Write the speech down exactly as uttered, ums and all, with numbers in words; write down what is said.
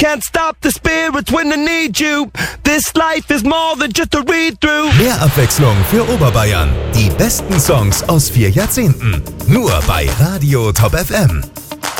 can't stop the spirits when they need you. This life is more than just a read-through. Mehr Abwechslung für Oberbayern. Die besten Songs aus vier Jahrzehnten. Nur bei Radio Top F M.